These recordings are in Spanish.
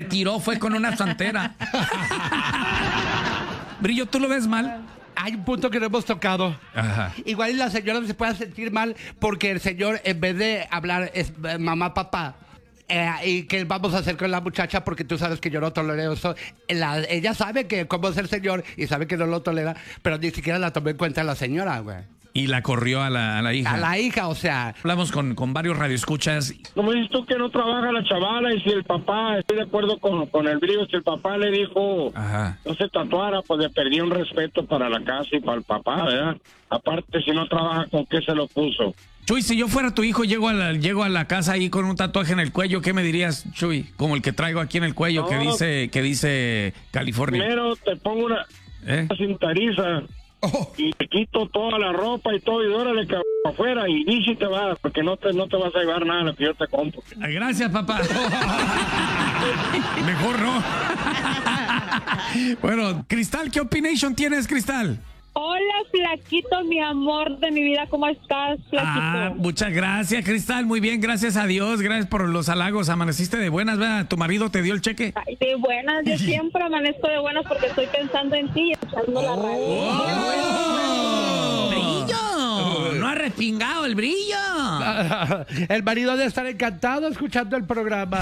tiró fue con una santera. Brillo, ¿tú lo ves mal? Hay un punto que no hemos tocado. Ajá. Igual la señora se puede sentir mal porque el señor, en vez de hablar es mamá, papá, y qué vamos a hacer con la muchacha porque tú sabes que yo no tolero eso. Ella sabe que cómo es el señor y sabe que no lo tolera, pero ni siquiera la tomó en cuenta la señora, güey. Y la corrió a la hija. A la hija, o sea. Hablamos con varios radioescuchas. Como dices tú que no trabaja la chavala y si el papá, estoy de acuerdo con el Brillo, si el papá le dijo Ajá. no se tatuara, pues le perdí un respeto para la casa y para el papá, ¿verdad? Aparte, si no trabaja, ¿con qué se lo puso? Chuy, si yo fuera tu hijo, llego a la casa ahí con un tatuaje en el cuello, ¿qué me dirías, Chuy? Como el que traigo aquí en el cuello, No. que dice California. Primero te pongo una cintariza y te quito toda la ropa y todo y órale cabrón afuera y ni si te vas, porque no te vas a llevar nada de lo que yo te compro. Ay, gracias, papá. Mejor no. Bueno, Cristal, ¿qué opination tienes, Cristal? Hola, Flaquito, mi amor de mi vida, ¿cómo estás, Flaquito? Muchas gracias, Cristal, muy bien, gracias a Dios, gracias por los halagos, amaneciste de buenas, ¿verdad? ¿Tu marido te dio el cheque? Ay, de buenas, yo siempre amanezco de buenas porque estoy pensando en ti y escuchando la radio. ¡Brillo! ¡No ha respingado el brillo! El marido debe estar encantado escuchando el programa.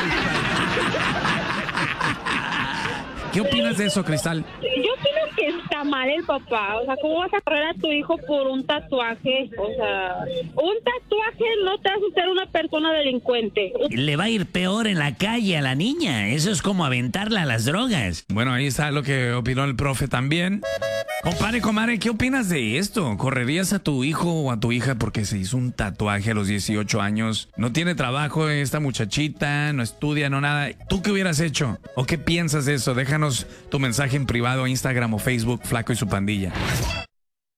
¿Qué opinas de eso, Cristal? Yo opino que está mal el papá, o sea, ¿cómo vas a correr a tu hijo por un tatuaje? O sea, un tatuaje no te hace ser una persona delincuente. Le va a ir peor en la calle a la niña. Eso es como aventarla a las drogas. Bueno, ahí está lo que opinó el profe también. Compadre, comadre, ¿qué opinas de esto? ¿Correrías a tu hijo o a tu hija porque se hizo un tatuaje a los 18 años? No tiene trabajo esta muchachita, no estudia, no nada. ¿Tú qué hubieras hecho? ¿O qué piensas de eso? Déjanos tu mensaje en privado, Instagram o Facebook, Flaco y su Pandilla.